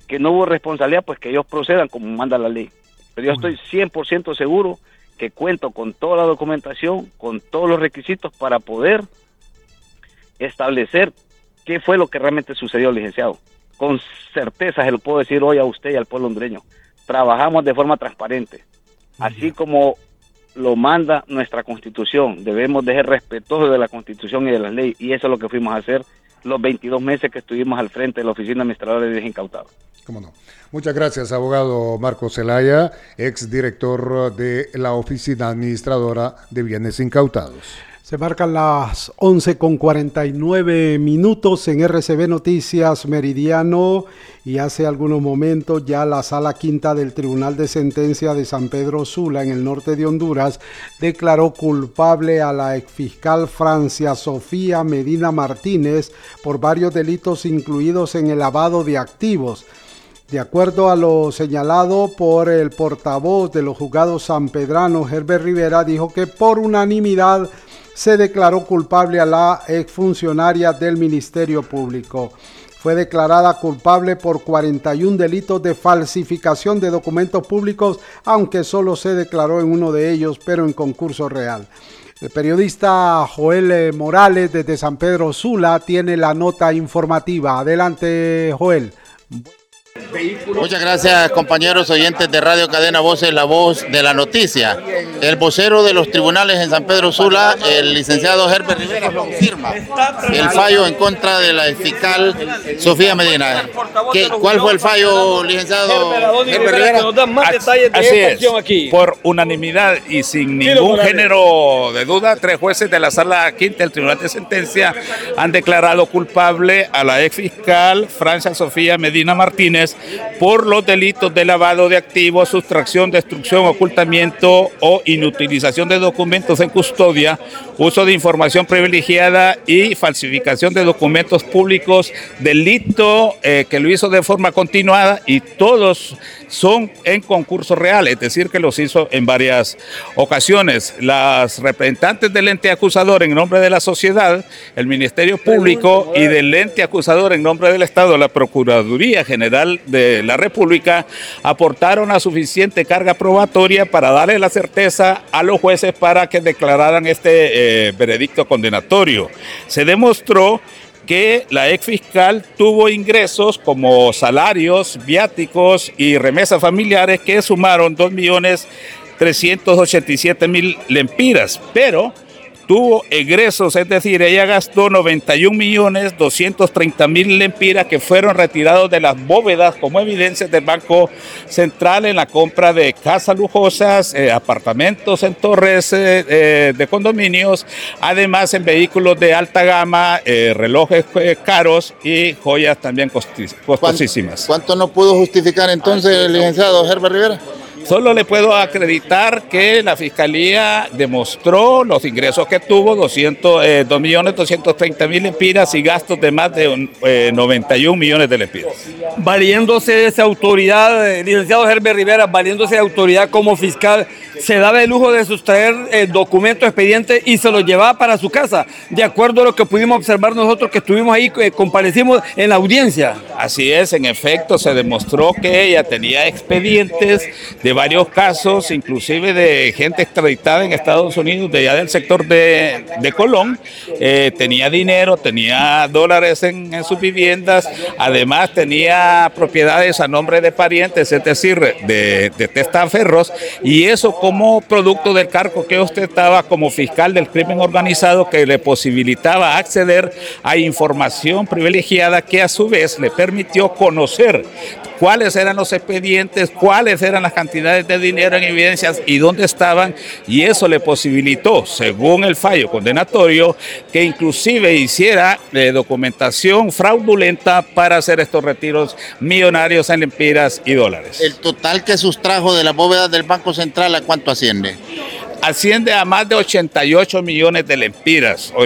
que no hubo responsabilidad, pues que ellos procedan como manda la ley. Pero yo estoy 100% seguro que cuento con toda la documentación, con todos los requisitos para poder establecer qué fue lo que realmente sucedió, licenciado. Con certeza se lo puedo decir hoy a usted y al pueblo hondureño. Trabajamos de forma transparente, así como lo manda nuestra Constitución. Debemos de ser respetuosos de la Constitución y de las leyes, y eso es lo que fuimos a hacer los 22 meses que estuvimos al frente de la Oficina Administradora de Bienes Incautados. ¿Cómo no? Muchas gracias, abogado Marcos Zelaya, exdirector de la Oficina Administradora de Bienes Incautados. Se marcan las 11:49 en RCB Noticias Meridiano, y hace algunos momentos ya la Sala Quinta del Tribunal de Sentencia de San Pedro Sula, en el norte de Honduras, declaró culpable a la exfiscal Francia Sofía Medina Martínez por varios delitos incluidos en el lavado de activos. De acuerdo a lo señalado por el portavoz de los juzgados sanpedranos, Herbert Rivera, dijo que por unanimidad se declaró culpable a la exfuncionaria del Ministerio Público. Fue declarada culpable por 41 delitos de falsificación de documentos públicos, aunque solo se declaró en uno de ellos, pero en concurso real. El periodista Joel Morales desde San Pedro Sula tiene la nota informativa. Adelante, Joel. Muchas gracias, compañeros oyentes de Radio Cadena Voces, la voz de la noticia. El vocero de los tribunales en San Pedro Sula, el licenciado Herbert Rivera, confirma el fallo en contra de la fiscal Sofía Medina. ¿Cuál fue el fallo, licenciado Herbert Rivera? Así es, por unanimidad y sin ningún género de duda, 3 jueces de la Sala Quinta del Tribunal de Sentencia han declarado culpable a la ex fiscal Francia Sofía Medina Martínez por los delitos de lavado de activos, sustracción, destrucción, ocultamiento o inutilización de documentos en custodia, uso de información privilegiada y falsificación de documentos públicos, delito que lo hizo de forma continuada, y todos son en concurso real, es decir, que los hizo en varias ocasiones. Las representantes del ente acusador en nombre de la sociedad, el Ministerio Público, y del ente acusador en nombre del Estado, la Procuraduría General de la República, aportaron a suficiente carga probatoria para darle la certeza a los jueces para que declararan este veredicto condenatorio. Se demostró que la ex fiscal tuvo ingresos como salarios, viáticos y remesas familiares que sumaron 2.387.000 lempiras, pero tuvo egresos, es decir, ella gastó 91.230.000 lempiras que fueron retirados de las bóvedas como evidencias del Banco Central en la compra de casas lujosas, apartamentos en torres de condominios, además en vehículos de alta gama, relojes caros y joyas también costosísimas. ¿Cuánto no pudo justificar entonces, licenciado Herbert Rivera? Solo le puedo acreditar que la Fiscalía demostró los ingresos que tuvo, 2.230.000 lempiras y gastos de más de 91 millones de lempiras. Valiéndose de esa autoridad, licenciado Herbert Rivera, valiéndose de autoridad como fiscal, se daba el lujo de sustraer documentos, expedientes y se los llevaba para su casa, de acuerdo a lo que pudimos observar nosotros que estuvimos ahí, comparecimos en la audiencia. Así es, en efecto, se demostró que ella tenía expedientes de varios casos, inclusive de gente extraditada en Estados Unidos, de allá del sector de Colón. Tenía dinero, tenía dólares en sus viviendas, además tenía propiedades a nombre de parientes, es decir, de testaferros, y eso como producto del cargo que ostentaba como fiscal del crimen organizado, que le posibilitaba acceder a información privilegiada que a su vez le permitió conocer cuáles eran los expedientes, cuáles eran las cantidades de dinero en evidencias y dónde estaban, y eso le posibilitó, según el fallo condenatorio, que inclusive hiciera documentación fraudulenta para hacer estos retiros millonarios en lempiras y dólares. ¿El total que sustrajo de las bóvedas del Banco Central a cuánto asciende? Asciende a más de 88 millones de lempiras,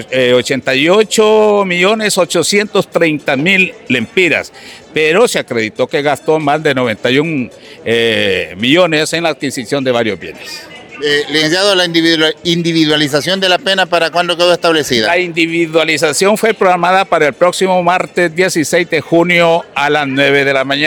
88.830.000 lempiras, pero se acreditó que gastó más de 91 millones en la adquisición de varios bienes. Licenciado, la individualización de la pena, ¿para cuándo quedó establecida? La individualización fue programada para el próximo martes 16 de junio a las 9 de la mañana.